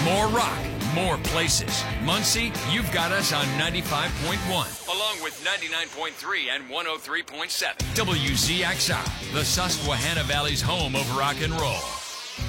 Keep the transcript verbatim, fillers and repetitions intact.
More rock, more places. Muncie, you've got us on ninety-five point one, along with ninety-nine point three and one oh three point seven. W Z X R, the Susquehanna Valley's home of rock and roll.